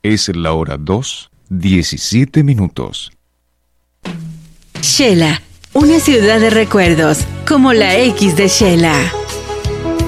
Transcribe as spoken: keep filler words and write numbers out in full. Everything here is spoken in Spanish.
Es la hora dos, diecisiete minutos. Shela, una ciudad de recuerdos, como la X de Shela.